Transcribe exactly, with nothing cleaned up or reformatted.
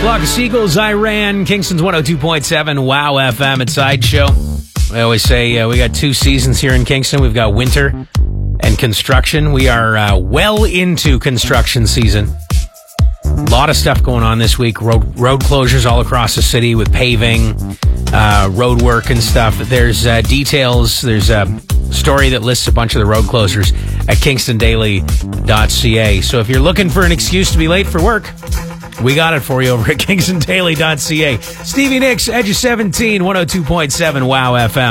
Flock of Seagulls, Iran, Kingston's one oh two point seven, Wow F M at Sideshow. I always say uh, we got two seasons here in Kingston. We've got winter and construction. We are uh, well into construction season. A lot of stuff going on this week. Road, road closures all across the city with paving, uh, road work and stuff. There's uh, details. There's a story that lists a bunch of the road closures at kingston daily dot c a. So if you're looking for an excuse to be late for work, we got it for you over at kingston daily dot c a. Stevie Nicks, Edge of seventeen, one oh two point seven, Wow F M.